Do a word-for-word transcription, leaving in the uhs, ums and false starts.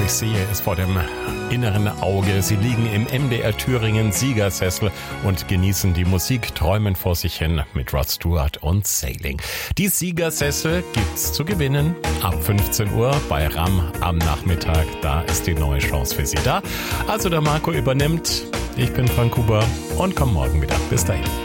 ich sehe es vor dem inneren Auge. Sie liegen im M D R Thüringen Siegersessel und genießen die Musik, träumen vor sich hin mit Rod Stewart und Sailing. Die Siegersessel gibt's zu gewinnen ab fünfzehn Uhr bei RAM am Nachmittag. Da ist die neue Chance für Sie da. Also der Marco übernimmt. Ich bin Frank Huber und komme morgen wieder. Bis dahin.